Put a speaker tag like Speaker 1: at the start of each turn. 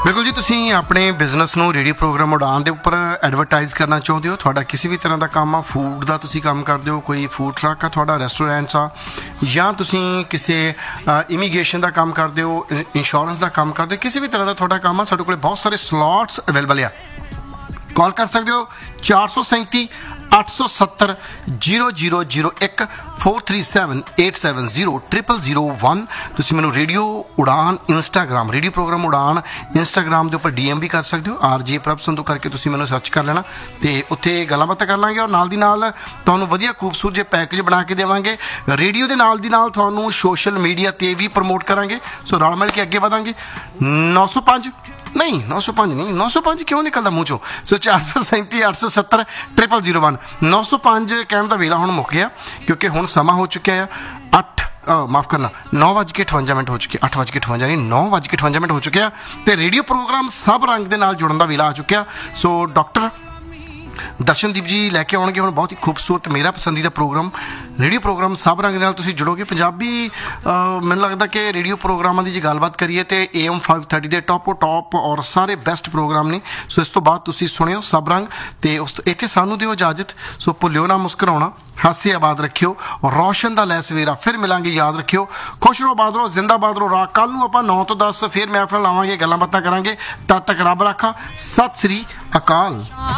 Speaker 1: ਬਿਲਕੁਲ ਜੀ, ਤੁਸੀਂ ਆਪਣੇ ਬਿਜ਼ਨਸ ਨੂੰ ਰੇਡੀਓ ਪ੍ਰੋਗਰਾਮ ਉਡਾਨ ਦੇ ਉੱਪਰ ਐਡਵਰਟਾਈਜ਼ ਕਰਨਾ ਚਾਹੁੰਦੇ ਹੋ। ਤੁਹਾਡਾ ਕਿਸੇ ਵੀ ਤਰ੍ਹਾਂ ਦਾ ਕੰਮ ਆ, ਫੂਡ ਦਾ ਤੁਸੀਂ ਕੰਮ ਕਰਦੇ ਹੋ, ਕੋਈ ਫੂਡ ਟਰੱਕ ਆ ਤੁਹਾਡਾ, ਰੈਸਟੋਰੈਂਟਸ ਆ, ਜਾਂ ਤੁਸੀਂ ਕਿਸੇ ਇਮੀਗ੍ਰੇਸ਼ਨ ਦਾ ਕੰਮ ਕਰਦੇ ਹੋ, ਇੰਸ਼ੋਰੈਂਸ ਦਾ ਕੰਮ ਕਰਦੇ ਹੋ, ਕਿਸੇ ਵੀ ਤਰ੍ਹਾਂ ਦਾ ਤੁਹਾਡਾ ਕੰਮ ਆ, ਸਾਡੇ ਕੋਲ ਬਹੁਤ ਸਾਰੇ ਸਲੋਟਸ ਅਵੇਲੇਬਲ ਆ। ਕਾਲ ਕਰ ਸਕਦੇ ਹੋ 437 870 0001 437 870 0001। ਤੁਸੀਂ ਮੈਨੂੰ ਰੇਡੀਓ ਉਡਾਨ ਇੰਸਟਾਗ੍ਰਾਮ, ਰੇਡੀਓ ਪ੍ਰੋਗਰਾਮ ਉਡਾਨ ਇੰਸਟਾਗ੍ਰਾਮ ਦੇ ਉੱਪਰ DM ਵੀ ਕਰ ਸਕਦੇ ਹੋ। RJ ਪ੍ਰਭ ਸੰਧੂ ਕਰਕੇ ਤੁਸੀਂ ਮੈਨੂੰ ਸਰਚ ਕਰ ਲੈਣਾ ਤੇ ਉੱਥੇ ਗੱਲਾਂ ਬਾਤਾਂ ਕਰ ਲਾਂਗੇ, ਔਰ ਨਾਲ ਦੀ ਨਾਲ ਤੁਹਾਨੂੰ ਵਧੀਆ ਖੂਬਸੂਰਤ ਜਿਹੇ ਪੈਕੇਜ ਬਣਾ ਕੇ ਦੇਵਾਂਗੇ। ਰੇਡੀਓ ਦੇ ਨਾਲ ਦੀ ਨਾਲ ਤੁਹਾਨੂੰ ਸੋਸ਼ਲ ਮੀਡੀਆ ਤੇ ਵੀ ਪ੍ਰਮੋਟ ਕਰਾਂਗੇ। ਸੋ ਰਲ ਮਿਲ ਕੇ ਅੱਗੇ ਵਧਾਂਗੇ। 905 ਨਹੀਂ 905 ਨਹੀਂ 905 ਕਿਉਂ ਨਿਕਲਦਾ ਮੂੰਹ ਚੋਂ। ਸੋ 437 870 0001 905 ਕਹਿਣ ਦਾ ਵੇਲਾ ਹੁਣ ਮੁੱਕ ਗਿਆ, ਕਿਉਂਕਿ ਹੁਣ ਸਮਾਂ ਹੋ ਚੁੱਕਿਆ ਆ 9:58 ਹੋ ਚੁੱਕੇ, 8:58 ਨਹੀਂ 9:58 ਹੋ ਚੁੱਕਿਆ ਤੇ ਰੇਡੀਓ ਪ੍ਰੋਗਰਾਮ ਸਭ ਰੰਗ ਦੇ ਨਾਲ ਜੁੜਨ ਦਾ ਵੇਲਾ ਆ ਚੁੱਕਿਆ। ਸੋ ਡਾਕਟਰ ਦਰਸ਼ਨਦੀਪ ਜੀ ਲੈ ਕੇ ਆਉਣਗੇ ਹੁਣ ਬਹੁਤ ਹੀ ਖੂਬਸੂਰਤ, ਮੇਰਾ ਪਸੰਦੀਦਾ ਪ੍ਰੋਗਰਾਮ, ਰੇਡੀਓ ਪ੍ਰੋਗਰਾਮ ਸਭ ਰੰਗ ਦੇ ਨਾਲ ਤੁਸੀਂ ਜੁੜੋਗੇ। ਪੰਜਾਬੀ ਮੈਨੂੰ ਲੱਗਦਾ ਕਿ ਰੇਡੀਓ ਪ੍ਰੋਗਰਾਮਾਂ ਦੀ ਜੇ ਗੱਲਬਾਤ ਕਰੀਏ ਤੇ AM 530 ਦੇ ਟੌਪ ਔਰ ਸਾਰੇ ਬੈਸਟ ਪ੍ਰੋਗਰਾਮ ਨੇ। ਸੋ ਇਸ ਤੋਂ ਬਾਅਦ ਤੁਸੀਂ ਸੁਣਿਓ ਸਭ ਰੰਗ, ਤੇ ਉਸ ਇੱਥੇ ਸਾਨੂੰ ਦਿਓ ਇਜਾਜ਼ਤ। ਸੋ ਭੁੱਲਿਓ ਨਾ ਮੁਸਕਰਾਉਣਾ, ਹਾਸੇ ਆਬਾਦ ਰੱਖਿਓ, ਰੌਸ਼ਨ ਦਾ ਲੈ ਸਵੇਰਾ। ਫਿਰ ਮਿਲਾਂਗੇ, ਯਾਦ ਰੱਖਿਓ। ਖੁਸ਼ ਰਹੋ, ਆਬਾਦ ਰਹੋ, ਜ਼ਿੰਦਾਬਾਦ ਰਹੋ। ਕੱਲ੍ਹ ਨੂੰ ਆਪਾਂ 9 ਤੋਂ 10 ਫਿਰ ਮਹਿਫਲ ਲਾਵਾਂਗੇ, ਗੱਲਾਂ ਬਾਤਾਂ ਕਰਾਂਗੇ। ਤਦ ਤੱਕ ਰੱਬ ਰਾਖਾ। ਸਤਿ ਸ੍ਰੀ ਅਕਾਲ।